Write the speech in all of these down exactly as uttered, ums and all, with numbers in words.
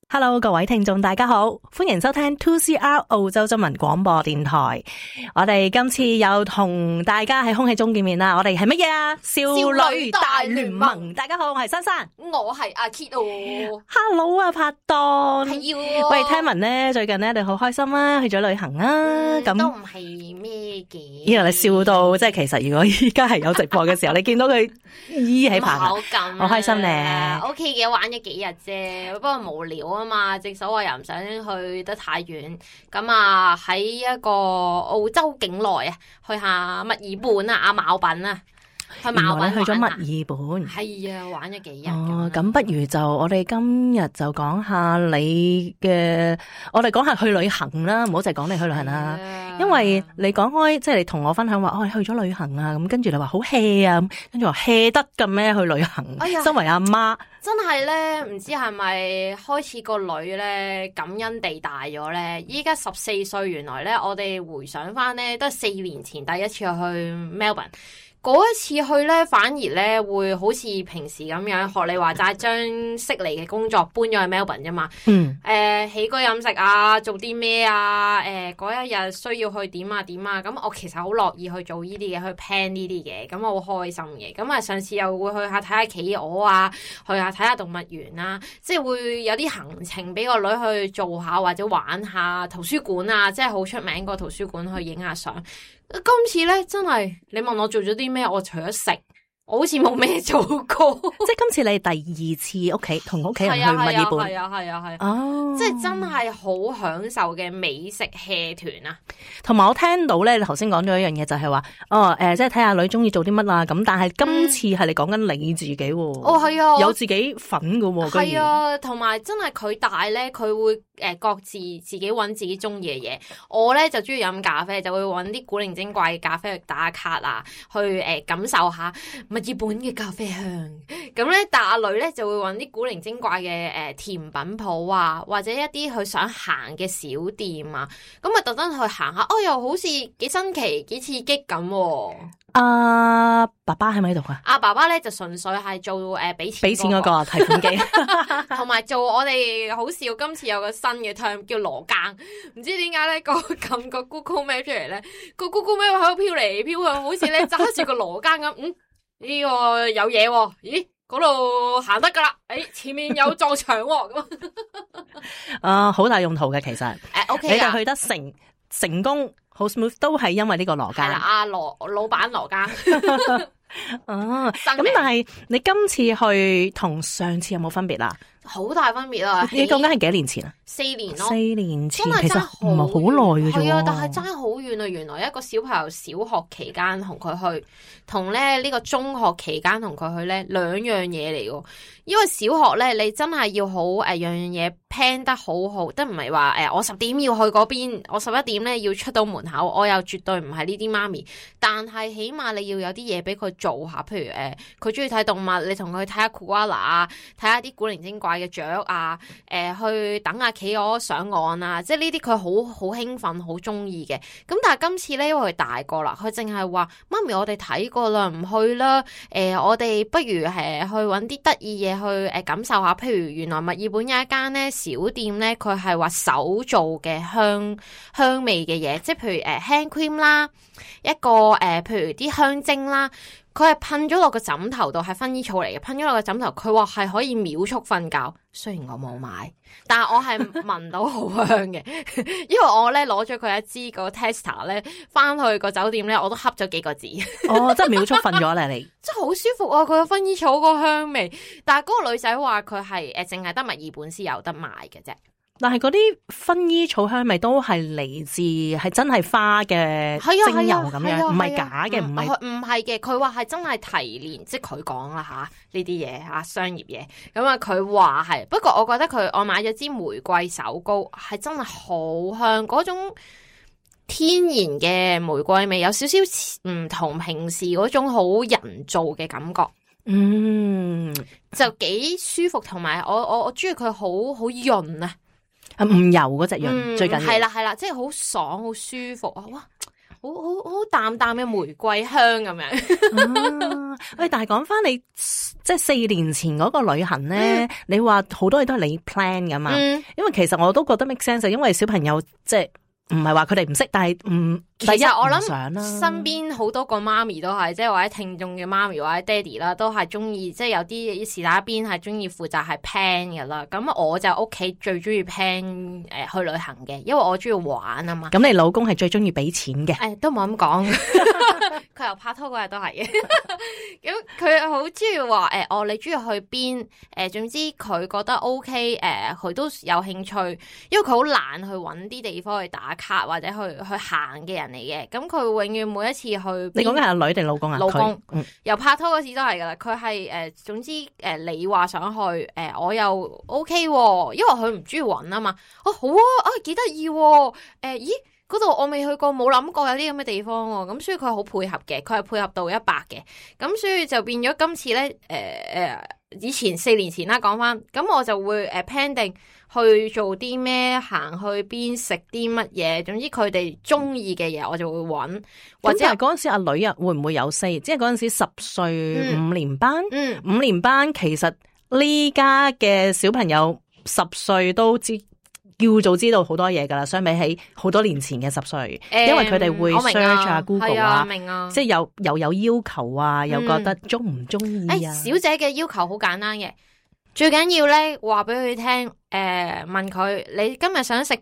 Hello， 各位聽眾大家好，歡迎收聽 two C R 澳洲中文廣播電台。我哋今次又同大家喺空氣中見面啦。我哋係乜嘢啊？少女大聯盟。大家好，我係珊珊， 我係阿 Kit 哦。 Hello 啊，拍檔。 係要。 喂，聽聞咧最近咧你好開心啊，去咗旅行啊。咁、嗯、 都唔係咩嘅。 依家你笑到，即係其實如果依家係有直播嘅時候，你見到佢依起棚，好開心咧。 O K 嘅，玩咗幾日啫，不過無聊啊嘛。正所謂又唔想去得太遠，咁啊喺一個澳洲境內啊，去下墨爾本啊，阿茂品啊。去馬原來你去咗墨爾本， 係啊，玩咗幾日。 哦，咁不如就我哋今日就講下你嘅，我哋講下去旅行啦，唔好淨係講你去旅行啦。啊、因為你講開，即係你同我分享話，哦，你去咗旅行啊，咁跟住你話好 hea 啊，跟住話 hea 得咁咩去旅行？哎呀，身為阿媽， 真係咧，唔知係咪開始個女咧感恩地大咗咧？依家十四歲，原來咧我哋回想翻咧，都係四年前第一次去 Melbourne。嗰一次去咧，反而咧會好似平時咁樣學你話齋，將悉尼嘅工作搬咗去 Melbourne 啫嘛。嗯。誒、呃，起居飲食啊，做啲咩啊？誒、呃，嗰一日需要去點啊點啊？咁我其實好樂意去做呢啲嘢，去 plan 呢啲嘢，咁我好開心嘅。咁啊，上次又會去下睇下企鵝啊，去下睇下動物園啊，即係會有啲行程俾個女去做下或者玩下圖書館啊，即係好出名個圖書館去影下相。今次咧真係，你問我做咗啲咩？我除咗食，我好似冇咩做過。 即係今次你第二次屋企同屋企人去墨爾本， 係啊係啊係啊，哦，即係真係好享受嘅美食 hea 團啊！ 同埋我聽到咧，你頭先講咗一樣嘢，就係話哦，誒、呃，即係睇下女中意做啲乜啊咁。但係今次係你講緊你自己喎， 哦係啊， 有自己份噶喎， 係啊，同埋真係佢大咧，佢會。誒，各自自己揾自己中意嘅嘢，我咧就中意飲咖啡，就會揾啲古靈精怪嘅咖啡去打卡啊，去誒、呃、感受下墨爾本嘅咖啡香。咁咧，但阿女咧就會揾啲古靈精怪嘅誒、呃、甜品鋪啊，或者一啲佢想行嘅小店啊，咁啊特登去行下，哦又好似幾新奇、幾刺激咁。 阿、uh, 爸爸喺咪喺度啊？ 阿爸爸咧就純粹係做誒俾、呃、錢俾錢嗰個提款機， 同埋做我哋好笑。今次有個新嘅 term 叫羅庚，唔知點解咧個撳個 Google Map 出嚟咧，個 Google Map 喺度飄嚟飄去，好似咧揸住個羅庚咁。嗯，呢、這個有嘢喎、哦？咦，嗰度行得噶啦？誒，前面有座牆喎咁。 啊，好大用途嘅其實。誒、 呃、，OK 你哋去得成成功。好 smooth 都係因為呢個羅庚。係啦， 阿羅老闆羅庚。 哦，咁但係你今次去同上次有冇分別啊？ 好大分別啊！ 你講緊係幾年前啊？ 四年咯， 四年前真係其實唔係好耐嘅啫。 係啊，但係爭好遠啊！原來一個小朋友小學期間同佢去，同咧呢個中學期間同佢去咧兩樣嘢嚟嘅。因為小學咧，你真係要好誒，樣樣嘢 plan 得好好，都唔係話誒，我十點要去嗰邊，我十一點咧要出到門口，我又絕對唔係呢啲媽咪。但係起碼你要有啲嘢俾佢做下，譬如誒，佢中意睇動物，你同佢睇下 koala 啊，睇下啲古靈精怪嘅雀啊，誒、呃，去等下企鵝上岸啊，即係呢啲佢好好興奮，好中意嘅。咁但係今次咧，因為佢大個啦，佢淨係話媽咪，我哋睇過啦，唔去啦。誒、呃，我哋不如誒去搵啲得意嘢去誒感受下。譬如原來墨爾本有一間咧小店咧，佢係話手做嘅香香味嘅嘢，即係譬如誒、呃、hand cream 啦，一個誒、呃、譬如啲香精啦。佢係噴咗落個枕頭度，係薰衣草嚟嘅，噴咗落個枕頭，佢話係可以秒速瞓覺。雖然我冇買，但係我係聞到好香嘅，因為我咧攞咗佢一支個 tester 咧，翻去個酒店咧，我都恰咗幾個字。 哦，真係秒速瞓咗咧你， 真係好舒服啊！佢個薰衣草個香味，但係嗰個女仔話佢係誒淨係得墨爾本先有得賣嘅啫。 但係嗰啲薰衣草香味都係嚟自係真係花嘅精油咁樣，唔係假嘅，唔係唔係嘅。佢話係真係提煉，即係佢講啦吓呢啲嘢吓商業嘢。咁啊，佢話係，不過我覺得佢我買咗支玫瑰手膏係真係好香，嗰種天然嘅玫瑰味有少少唔同平時嗰種好人造嘅感覺。嗯，就幾舒服，同埋我我我中意佢好好潤啊。 唔油嗰隻樣，嗯、最緊要係啦係啦，即係好爽好舒服啊！哇， 好好好淡淡嘅玫瑰香咁樣。 啊，喂，但係講翻你即係四年前嗰個旅行咧，嗯、你話好多嘢都係你 plan 噶嘛？嗯、因為其實我都覺得 make sense，因為小朋友即係唔係話佢哋唔識，但係唔。 其實我諗身邊好多個媽咪都係，即係或者聽眾嘅媽咪或者爹哋啦，都係中意，即係有啲是打邊係中意負責係 plan 嘅啦。咁我就屋企最中意 plan 誒、呃、去旅行嘅，因為我中意玩啊嘛。 咁你老公係最中意俾錢嘅？誒、 哎，都冇咁講，佢由拍拖嗰日都係嘅。咁佢好中意話誒，哦，你中意去邊？誒、呃，總之佢覺得 OK，誒、呃，佢都有興趣，因為佢好懶去搵啲地方去打卡或者去去行嘅人嚟嘅，咁佢永遠每一次去， 你講嘅係女定老公啊？ 老公， 嗯、 由拍拖嗰時都係噶啦。佢係誒，總之誒、呃，你話想去，誒、呃，我又 OK，因為佢唔中意搵啊嘛。哦，好啊，啊，幾得意，誒，咦，嗰度我未去過，冇諗過有啲咁嘅地方喎。咁所以佢好配合嘅，佢係配合到一百嘅。咁所以就變咗今次咧，誒、呃、誒，以前四年前啦，講翻，咁我就會誒 plan 定。去做啲咩，行去邊，食啲乜嘢，總之佢哋中意嘅嘢我就會揾。或者係嗰陣時阿女啊會唔會有 say？ 即係嗰陣時十歲五年班， 嗯， 五年班其實呢家嘅小朋友十歲都知叫做知道好多嘢噶啦，相比起好多年前嘅十歲，嗯、因為佢哋會 search 啊 Google 啊， 明啊， 即係又又有要求啊，又覺得中唔中意啊、 欸？小姐嘅要求好簡單嘅。最緊要咧，話俾佢聽，誒、呃，問佢你今日想食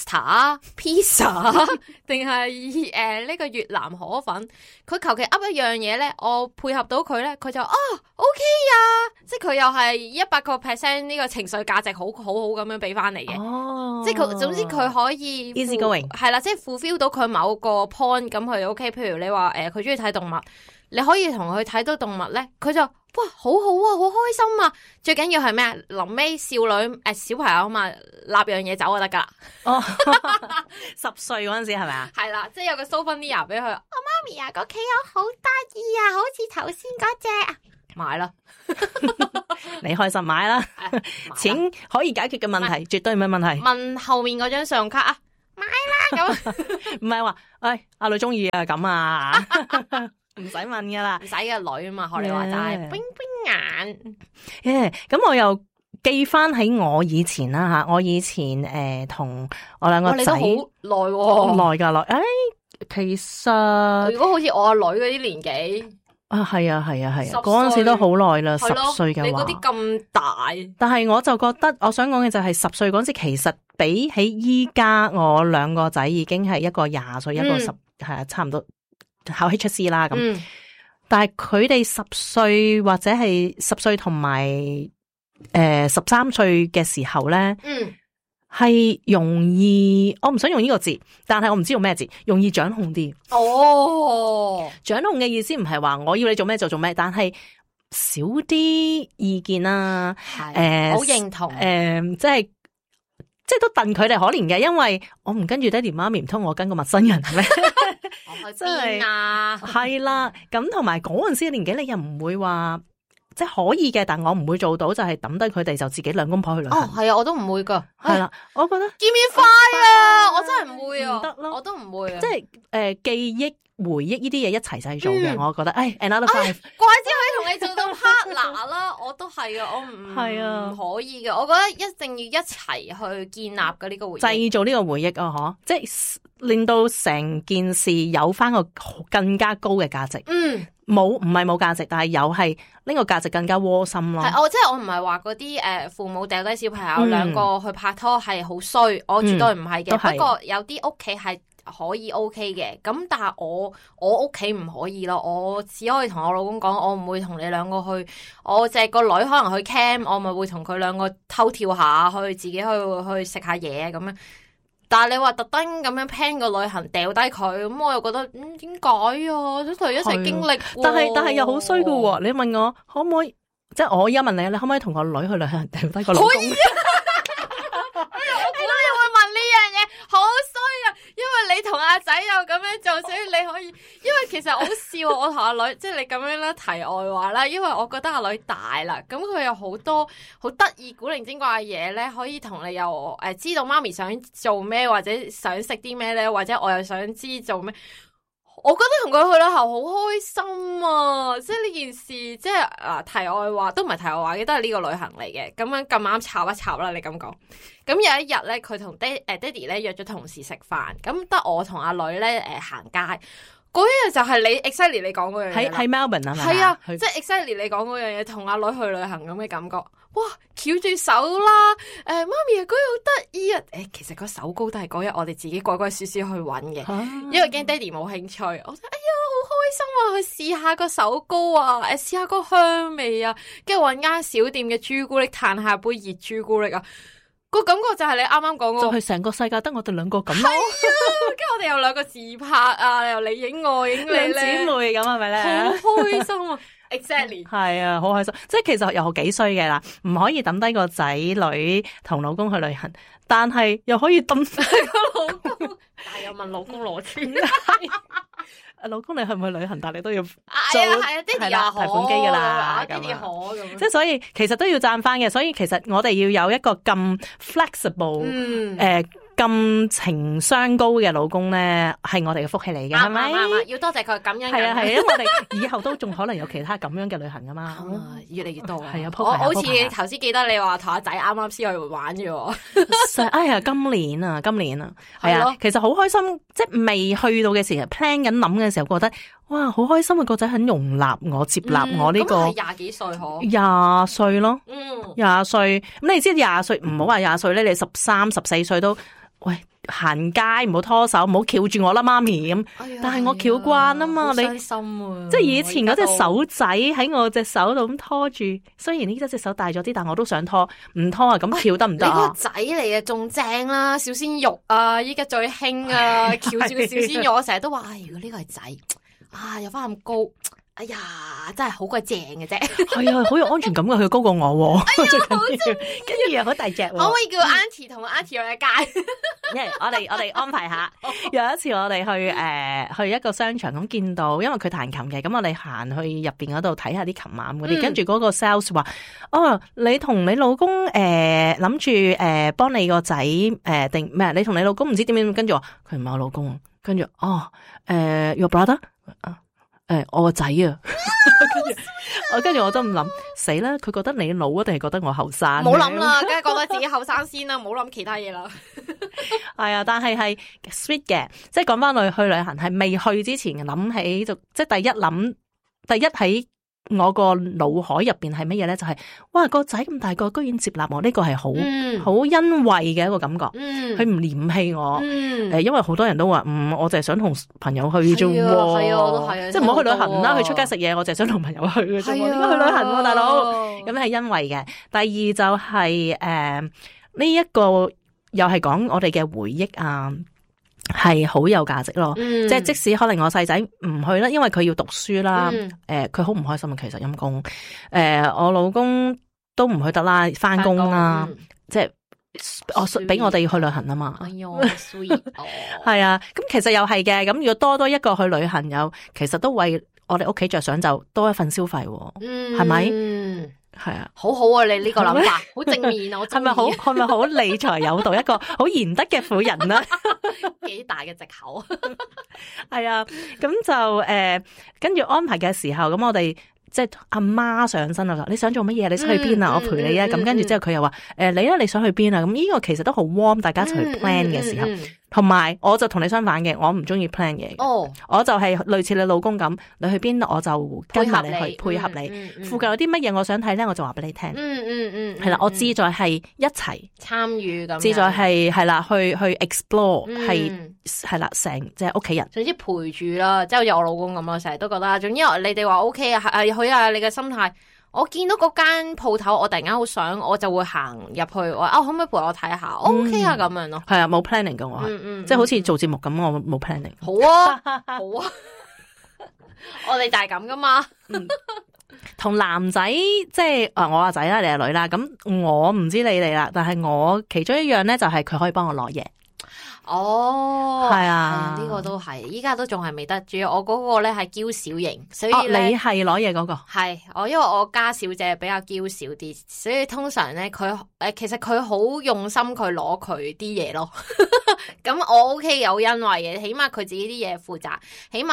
pasta、pizza 定係誒呢個越南河粉？佢求其噏一樣嘢咧，我配合到佢咧，佢就啊 OK 啊，即係佢又係一百個 percent 呢個情緒價值好好好咁樣俾翻嚟嘅。哦，即係佢，總之佢可以 easy going 係啦，即係 fulfill 到佢某個 point，咁佢 OK。譬如你話誒，佢中意睇動物，你可以同佢睇到動物咧，佢就。哇，好好啊，好開心啊！最緊要係咩啊？臨尾少女誒、呃，小朋友啊嘛，立樣嘢走就得噶啦。哦， 十歲嗰陣時係咪啊？ 係啦，即係有個 souvenir 俾佢。我媽咪啊，個企鵝好得意啊，好似頭先嗰隻。買啦， 你開心買啦，錢可以解決嘅問題，買絕對唔係問題。 問後面嗰張相卡啊，買啦咁， 唔係話，誒，阿女中意啊，咁啊。唔使問噶啦， 唔使嘅女啊嘛，學你話齋，冰冰眼。 誒，咁我又記翻喺我以前啦吓，我以前誒同、呃、我兩個仔， 哦、你都好耐喎， 耐噶耐。誒，其實如果好似我阿女嗰啲年紀啊，係啊係啊係啊，嗰陣、啊、時都好耐啦，十歲嘅話， 你嗰啲咁大。 但係我就覺得，我想講嘅就係十歲嗰陣時，其實比起依家我兩個仔已經係一個廿歲，嗯、一個十係啊，差唔多。考 H S C 啦咁，嗯、但係佢哋十歲或者係十歲同埋誒十三歲嘅時候咧，係、嗯、容易，我唔想用呢個字，但係我唔知用咩字，容易掌控啲。 哦， 掌控嘅意思唔係話我要你做咩就做咩，但係少啲意見啦，誒，好認同， 誒、呃，即係。即係都戥佢哋可憐嘅，因為我唔跟住爹哋媽咪，唔通我跟個陌生人咩？ 我去邊啊？ 係啦，咁同埋嗰陣時嘅年紀，你又唔會話即係可以嘅，但我唔會做到，就係抌低佢哋就自己兩公婆去旅行。 哦，係啊，我都唔會噶。 係啦，我覺得見面快啊！我真係唔會啊， 得咯， 我都唔會啊。 即係誒、呃，記憶。回憶呢啲嘢一齊製造嘅，嗯、我覺得，誒，another five， 怪之可以同你做到 partner 啦，我都係啊，我唔係啊，唔可以嘅，我覺得一定要一齊去建立嘅呢個回憶， 製造呢個回憶啊，嗬，即係令到成件事有翻個更加高嘅價值。嗯，冇唔係冇價值，但係有係呢個價值更加窩心咯。 係，我即係我唔係話嗰啲誒父母掉低小朋友兩、嗯、個去拍拖係好衰，我絕對唔係嘅。嗯、不過有啲屋企係。可以 OK 嘅，咁但係我我屋企唔可以咯，我只可以同我老公講，我唔會同你兩個去，我淨係個女可能去 camp，我咪會同佢兩個偷跳下去，自己去去食下嘢咁樣。但係你話特登咁樣 plan 個旅行掉低佢，咁我又覺得嗯點解啊？都同佢一齊經歷過， 但係但係又好衰噶喎！你問我可唔可以？即係我而家問你，你可唔可以同個女去旅行掉低個老公？可以啊！ 你都又會問呢樣嘢，好衰啊！因為你同阿仔又咁樣做，所以你可以。因為其實好笑，我同阿女，即係你咁樣咧題外話啦。因為我覺得阿女大啦，咁佢有好多好得意古靈精怪嘅嘢咧，可以同你又誒、呃、知道媽咪想做咩，或者想食啲咩咧，或者我又想知做咩。 我覺得同佢去旅行好開心啊！即係呢件事，即係啊題外話都唔係題外話嘅，都係呢個旅行嚟嘅。咁樣咁啱插一插啦，你咁講。咁有一日咧，佢同爹誒爹哋咧約咗同事食飯，咁得我同阿女咧誒行街。嗰一日就係你 exactly 你講嗰樣嘢， 喺喺 Melbourne 啊， 係啊，即係 exactly 你講嗰樣嘢，同阿女去旅行咁嘅感覺，哇，翹住手啦，誒、欸，媽咪啊，嗰日好得意啊，誒，其實個手膏都係嗰日我哋自己乖乖輸輸去揾嘅，啊、因為驚爹哋冇興趣，我話哎呀好開心啊，去試下個手膏啊，誒，試下個香味啊，跟住揾間小店嘅朱古力，嘆下杯熱朱古力啊。個感覺就係你啱啱講嗰個， 就係成個世界得我哋兩個咁咯。 係啊，跟住我哋有兩個自拍啊，又你影我影你咧， 姊妹咁係咪咧？ 好開心啊 ！Exactly， 係啊，好開心。即係其實又幾衰嘅啦，唔可以抌低個仔女同老公去旅行，但係又可以抌低個老公， 但係又問老公攞錢。 老公你去唔去旅行？但係你都要做， 係啊係啊，爹哋又提款機噶啦， 爹哋可咁。 即係所以其實都要讚翻嘅，所以其實我哋要有一個咁 flexible，誒、嗯。咁情商高嘅老公咧，係我哋嘅福氣嚟嘅，係咪？ 要多謝佢感恩。 係啊係啊，因為我哋以後都仲可能有其他咁樣嘅旅行噶嘛， 越嚟越多。 係啊， 我好似頭先記得你話同阿仔啱啱先去玩啫。 哎呀，今年啊，今年啊，係啊，其實好開心，即係未去到嘅時候 plan 緊諗嘅時候，覺得哇，好開心啊！個仔肯容納我，接納我呢個。 咁係廿幾歲嗬？ 廿歲咯， 嗯， 廿歲。咁你知廿歲唔好話廿歲咧，你十三、十四歲都。喂，行街唔好拖手，唔好翹住我啦，媽咪咁。哎、但係我翹慣啊嘛，你傷心啊！ 即係以前嗰隻手仔喺我隻手度咁拖住，雖然呢隻手大咗啲，但我都想拖，唔拖啊咁翹得唔得啊？ 你個仔嚟嘅仲正啦，小鮮肉啊，依家最興啊，翹住個小鮮肉，我成日都話，唉，如果呢個係仔，啊，有翻咁高。哎呀，真係好鬼正嘅啫！ 係啊，好有安全感嘅，佢高過我。哎呀，好跟住又好大隻。可唔可以叫 Auntie 同 Auntie 去街？ 因為我哋我哋安排下。有一次我哋去誒、呃、去一個商場咁見到，因為佢彈琴嘅，咁我哋行去入邊嗰度睇下啲琴晚嗰啲，跟住嗰個 sales 話：哦，你同你老公誒諗住誒幫你個仔誒定咩？你同你老公唔知點點？跟住話佢唔係我老公，跟住哦誒 your brother 啊。誒、欸，我個仔啊，跟住我跟住我都唔諗死啦，佢覺得你老啊，定係覺得我後生？ 冇諗啦，梗係覺得自己後生先啦，冇諗其他嘢啦。 係啊，但係係 sweet 嘅，即係講翻去去旅行係未去之前諗起就即係第一諗，第一喺我個腦海入邊係乜嘢咧？就係、是、哇個仔咁大個，居然接納我，呢、這個係好好欣慰嘅一個感覺。佢唔、嗯、嫌棄我，誒、嗯，因為好多人都話，嗯，我就係想同朋友去啫， 係啊，我都係啊， 即係唔好去旅行啦，去出街食嘢，我就係想同朋友去嘅啫，點解去旅行喎，大佬？咁係欣慰嘅。第二就係誒呢一個又係講我哋嘅回憶啊。係好有價值咯，嗯、即係即使可能我細仔唔去啦，因為佢要讀書啦，誒、嗯，佢好唔開心啊，其實陰公，誒、呃，我老公都唔去得啦，翻工啦，嗯、即係我俾我哋去旅行啊嘛，哎喲，sweet，係啊，咁其實又係嘅，咁如果多多一個去旅行，有其實都為我哋屋企着想，就多一份消費，係咪、嗯？係啊， 好好啊！你呢個諗法好正面啊！我係咪好係咪好理財有道，一個好賢德嘅婦人啦？ 幾大嘅藉口？ 係啊，咁就誒，跟、呃、住安排嘅時候，咁我哋即係阿媽上身啦。你想做乜嘢？你想去邊啊？嗯、我陪你啊！咁跟住之後佢又話誒，你咧你想去邊啊？咁呢個其實都好 warm，大家一齊去 plan 嘅時候。嗯嗯嗯同埋，我就同你相反嘅，我唔中意 plan 嘢。哦，我就係類似你老公咁，你去邊我就跟埋你去配合你。嗯嗯、附近有啲乜嘢我想睇咧，我就話俾你聽。嗯嗯嗯，係啦，我志在係一齊參與咁。 志在係係啦，去去 explore 係係啦，成即係屋企人。 總之陪住啦，即係好似我老公咁咯，成日都覺得。總之你哋話 OK 啊，係去啊，你嘅心態。我見到嗰間鋪頭，我突然間好想，我就會行入去，話啊可唔可以陪我睇下？嗯、OK 啊，咁樣咯。係啊，冇 planning 嘅我係，嗯嗯、即係好似做節目咁，我冇 planning。 好啊，好啊，我哋就係咁噶嘛。 同、嗯、男仔即係啊，我阿仔啦，你阿女啦，咁我唔知你哋啦，但係我其中一樣咧，就係佢可以幫我攞嘢。 哦， 係啊， 呢個都係，依家都仲係未得。主要我嗰個咧係嬌小型，所以咧你係攞嘢嗰個係我，因為我家小姐比較嬌小啲，所以通常咧佢誒，其實佢好用心佢攞佢啲嘢咯。咁我 OK 有欣慰嘅，起碼佢自己啲嘢負責，起碼。